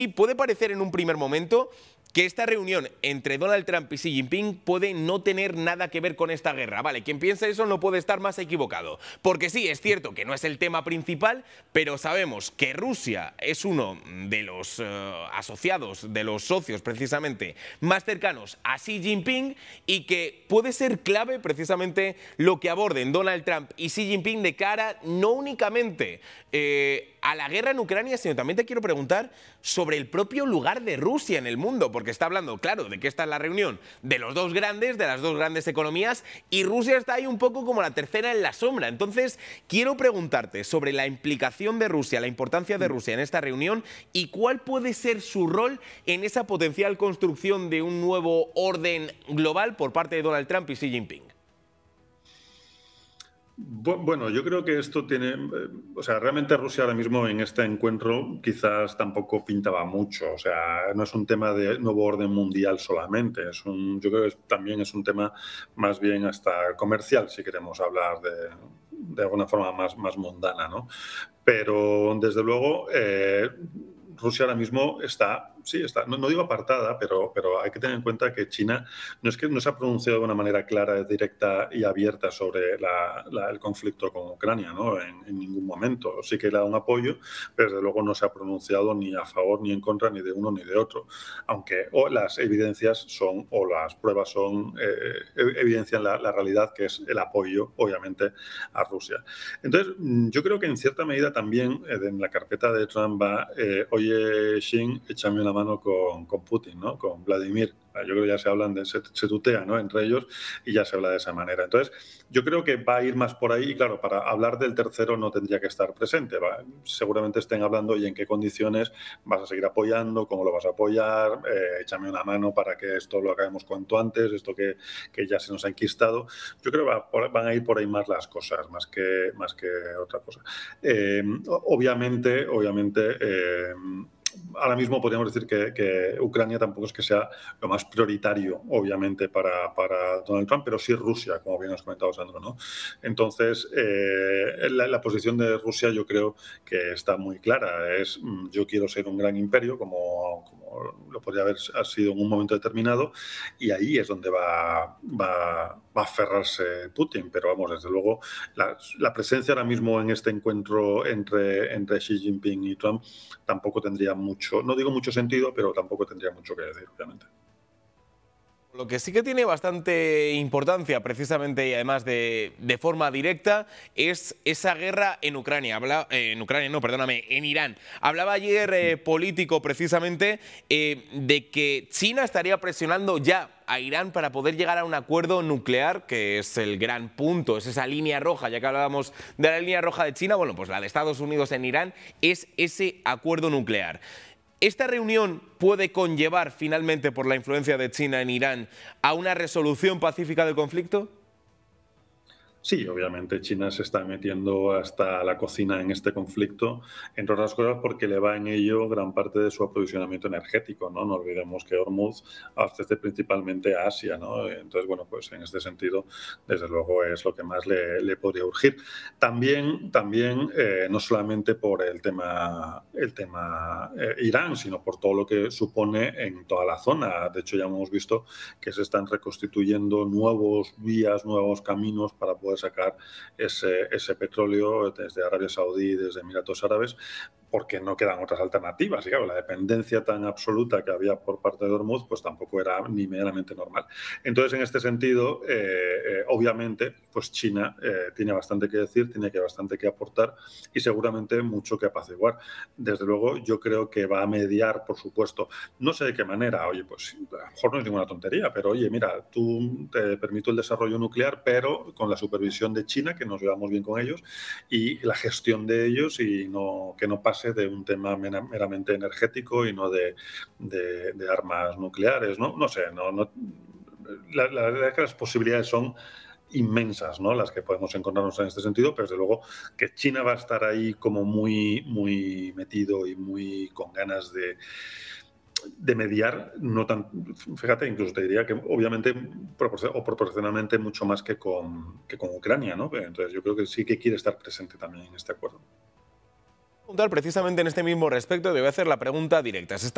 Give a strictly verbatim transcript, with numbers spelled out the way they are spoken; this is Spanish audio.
Y puede parecer en un primer momento que esta reunión entre Donald Trump y Xi Jinping puede no tener nada que ver con esta guerra. Vale, quien piensa eso no puede estar más equivocado. Porque sí, es cierto que no es el tema principal, pero sabemos que Rusia es uno de los uh, asociados, de los socios precisamente más cercanos a Xi Jinping y que puede ser clave precisamente lo que aborden Donald Trump y Xi Jinping de cara no únicamente eh, a la guerra en Ucrania, sino también te quiero preguntar sobre el propio lugar de Rusia en el mundo, porque está hablando, claro, de que esta es la reunión de los dos grandes, de las dos grandes economías, y Rusia está ahí un poco como la tercera en la sombra. Entonces, quiero preguntarte sobre la implicación de Rusia, la importancia de Rusia en esta reunión y cuál puede ser su rol en esa potencial construcción de un nuevo orden global por parte de Donald Trump y Xi Jinping. Bueno, yo creo que esto tiene, o sea, realmente Rusia ahora mismo en este encuentro quizás tampoco pintaba mucho, o sea, no es un tema de nuevo orden mundial solamente, es un, yo creo que también es un tema más bien hasta comercial, si queremos hablar de, de alguna forma más, más mundana, ¿no? Pero desde luego eh, Rusia ahora mismo está, sí, está, no, no digo apartada, pero, pero hay que tener en cuenta que China no es que no se ha pronunciado de una manera clara, directa y abierta sobre la, la, el conflicto con Ucrania, ¿no? En, en ningún momento. Sí que le da un apoyo, pero desde luego no se ha pronunciado ni a favor ni en contra ni de uno ni de otro. Aunque o las evidencias son, o las pruebas son, eh, evidencian la, la realidad que es el apoyo, obviamente, a Rusia. Entonces, yo creo que en cierta medida también eh, en la carpeta de Trump va, eh, oye, Xi, échame una mano con, con Putin, ¿no? Con Vladimir. Yo creo que ya se hablan de, se, se tutea, ¿no? Entre ellos y ya se habla de esa manera. Entonces, yo creo que va a ir más por ahí y claro, para hablar del tercero no tendría que estar presente. Va, seguramente estén hablando y en qué condiciones vas a seguir apoyando, cómo lo vas a apoyar, eh, échame una mano para que esto lo acabemos cuanto antes, esto que, que ya se nos ha enquistado. Yo creo que va por, van a ir por ahí más las cosas, más que, más que otra cosa. Eh, obviamente, obviamente... Eh, ahora mismo podríamos decir que, que Ucrania tampoco es que sea lo más prioritario, obviamente, para, para Donald Trump, pero sí Rusia, como bien has comentado, Sandro, ¿no? Entonces, eh, la, la posición de Rusia yo creo que está muy clara. Es, yo quiero ser un gran imperio, como, como lo podría haber sido en un momento determinado, y ahí es donde va, va, va a aferrarse Putin. Pero vamos, desde luego, la, la presencia ahora mismo en este encuentro entre, entre Xi Jinping y Trump tampoco tendría mucho, no digo mucho sentido, pero tampoco tendría mucho que decir, obviamente. Lo que sí que tiene bastante importancia, precisamente y además de, de forma directa, es esa guerra en Ucrania. Habla, eh, en Ucrania, no, perdóname, en Irán. Hablaba ayer eh, Político precisamente eh, de que China estaría presionando ya a Irán para poder llegar a un acuerdo nuclear, que es el gran punto, es esa línea roja, ya que hablábamos de la línea roja de China, bueno, pues la de Estados Unidos en Irán es ese acuerdo nuclear. ¿Esta reunión puede conllevar finalmente, por la influencia de China en Irán, a una resolución pacífica del conflicto? Sí, obviamente China se está metiendo hasta la cocina en este conflicto, entre otras cosas porque le va en ello gran parte de su aprovisionamiento energético, ¿no? No olvidemos que Hormuz abastece principalmente a Asia, ¿no? Entonces, bueno, pues en este sentido, desde luego es lo que más le, le podría urgir. También, también eh, no solamente por el tema, el tema eh, Irán, sino por todo lo que supone en toda la zona. De hecho, ya hemos visto que se están reconstituyendo nuevos vías, nuevos caminos para poder sacar ese, ese petróleo desde Arabia Saudí, desde Emiratos Árabes, porque no quedan otras alternativas. Y claro, la dependencia tan absoluta que había por parte de Hormuz, pues tampoco era ni medianamente normal. Entonces, en este sentido, eh, eh, obviamente, pues China eh, tiene bastante que decir, tiene que bastante que aportar y seguramente mucho que apaciguar. Desde luego, yo creo que va a mediar, por supuesto. No sé de qué manera, oye, pues a lo mejor no es ninguna tontería, pero oye, mira, tú te permito el desarrollo nuclear, pero con la supervisión de China, que nos llevamos bien con ellos, y la gestión de ellos y no, que no pase de un tema meramente energético y no de, de, de armas nucleares, ¿no? No sé, no, no, la, la verdad es que las posibilidades son inmensas, ¿no? Las que podemos encontrarnos en este sentido, pero desde luego que China va a estar ahí como muy, muy metido y muy con ganas de de mediar, no tan, fíjate, incluso te diría que obviamente o proporcionalmente mucho más que con, que con Ucrania, ¿no? Entonces yo creo que sí que quiere estar presente también en este acuerdo. Precisamente en este mismo respecto, te voy a hacer la pregunta directa. ¿Se está